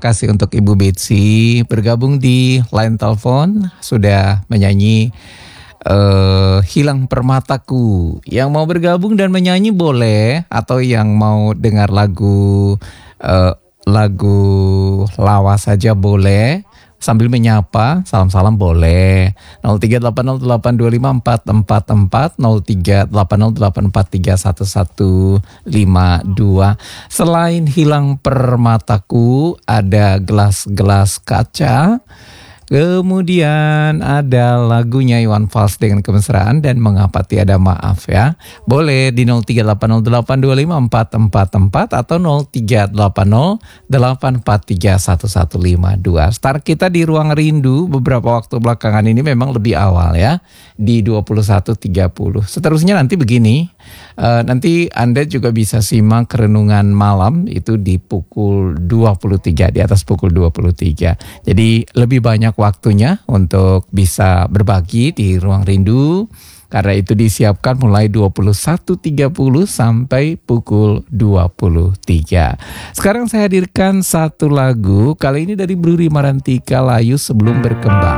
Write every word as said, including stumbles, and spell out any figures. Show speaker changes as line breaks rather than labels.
kasih untuk Ibu Betsy bergabung di line telepon, sudah menyanyi uh, Hilang Permataku. Yang mau bergabung dan menyanyi boleh, atau yang mau dengar lagu uh, lagu lawas saja boleh. Sambil menyapa, salam-salam boleh. nol tiga delapan nol delapan dua lima empat empat empat, nol tiga delapan nol delapan empat tiga satu satu lima dua. Selain Hilang Permataku, ada Gelas-gelas Kaca. Kemudian ada lagunya Iwan Fals dengan Kemesraan dan Mengapa Tiada Maaf ya. Boleh di nol tiga delapan nol delapan dua lima empat empat empat atau nol tiga delapan nol delapan empat tiga satu satu lima dua. Start kita di Ruang Rindu beberapa waktu belakangan ini memang lebih awal ya, di dua puluh satu tiga puluh. Seterusnya nanti begini, uh, nanti Anda juga bisa simak renungan malam itu di pukul dua puluh tiga, di atas pukul dua puluh tiga. Jadi lebih banyak waktunya untuk bisa berbagi di Ruang Rindu. Karena itu disiapkan mulai dua puluh satu tiga puluh sampai pukul dua puluh tiga. Sekarang saya hadirkan satu lagu, kali ini dari Bluri Marantika, Layu Sebelum Berkembang.